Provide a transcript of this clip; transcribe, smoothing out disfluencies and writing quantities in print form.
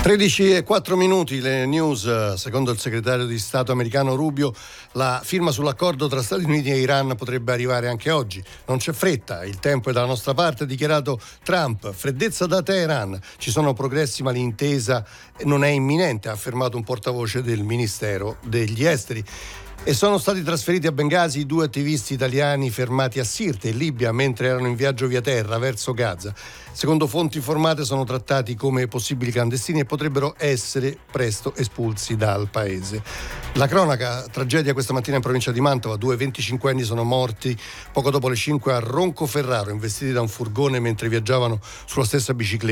13:04, le news. Secondo il segretario di Stato americano Rubio, la firma sull'accordo tra Stati Uniti e Iran potrebbe arrivare anche oggi. Non c'è fretta, il tempo è dalla nostra parte, ha dichiarato Trump. Freddezza da Teheran, ci sono progressi ma l'intesa non è imminente, ha affermato un portavoce del Ministero degli Esteri. E sono stati trasferiti a Bengasi i 2 attivisti italiani fermati a Sirte, in Libia, mentre erano in viaggio via terra verso Gaza. Secondo fonti informate sono trattati come possibili clandestini e potrebbero essere presto espulsi dal paese. La cronaca, tragedia questa mattina in provincia di Mantova, 2 25enni sono morti poco dopo le 5 a Roncoferraro, investiti da un furgone mentre viaggiavano sulla stessa bicicletta.